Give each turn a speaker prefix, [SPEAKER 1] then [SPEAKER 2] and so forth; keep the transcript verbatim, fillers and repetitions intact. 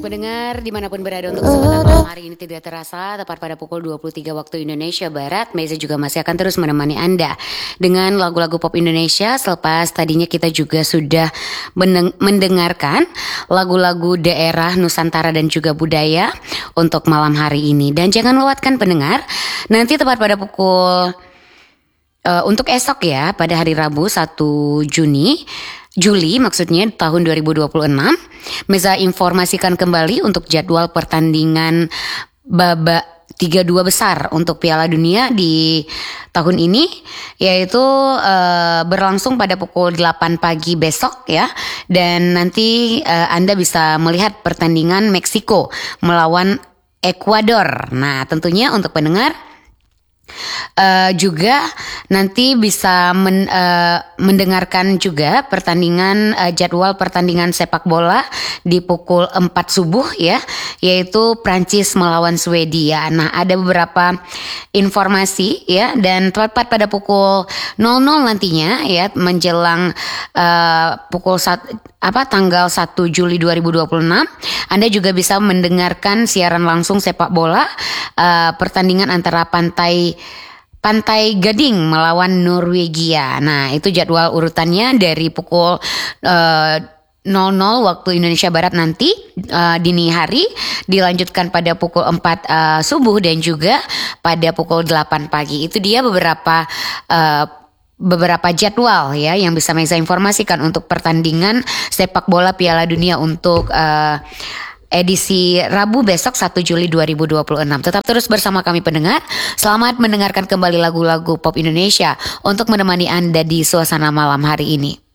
[SPEAKER 1] Pendengar dimanapun berada untuk kesempatan malam hari ini tidak terasa tepat pada pukul dua puluh tiga waktu Indonesia Barat. Meza juga masih akan terus menemani Anda dengan lagu-lagu pop Indonesia. Selepas tadinya kita juga sudah mendengarkan lagu-lagu daerah Nusantara dan juga budaya untuk malam hari ini. Dan jangan lewatkan pendengar, nanti tepat pada pukul uh, untuk esok ya, pada hari Rabu satu Juni Juli maksudnya tahun dua ribu dua puluh enam, Meza informasikan kembali untuk jadwal pertandingan babak tiga dua besar untuk Piala Dunia di tahun ini, yaitu uh, berlangsung pada pukul delapan pagi besok ya. Dan nanti uh, Anda bisa melihat pertandingan Meksiko melawan Ekuador. Nah, tentunya untuk pendengar Uh, juga nanti bisa men, uh, mendengarkan juga pertandingan uh, jadwal pertandingan sepak bola di pukul empat subuh ya, yaitu Prancis melawan Swedia. Nah, ada beberapa informasi ya, dan tepat pada pukul nol nol nantinya ya, menjelang uh, pukul satu, apa tanggal satu Juli dua ribu dua puluh enam, Anda juga bisa mendengarkan siaran langsung sepak bola uh, pertandingan antara pantai Pantai Gading melawan Norwegia. Nah, itu jadwal urutannya dari pukul uh, nol nol waktu Indonesia Barat nanti uh, dini hari, dilanjutkan pada pukul empat uh, subuh dan juga pada pukul delapan pagi. Itu dia beberapa uh, beberapa jadwal ya yang bisa Meza informasikan untuk pertandingan sepak bola Piala Dunia untuk uh, edisi Rabu besok satu Juli dua ribu dua puluh enam. Tetap terus bersama kami pendengar. Selamat mendengarkan kembali lagu-lagu pop Indonesia untuk menemani Anda di suasana malam hari ini.